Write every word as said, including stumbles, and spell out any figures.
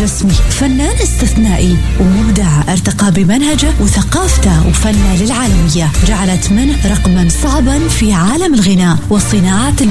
الجسمي، فنان استثنائي ومبدع ارتقى بمنهجه وثقافته وفنه للعالمية، جعلت منه رقما صعبا في عالم الغناء وصناعة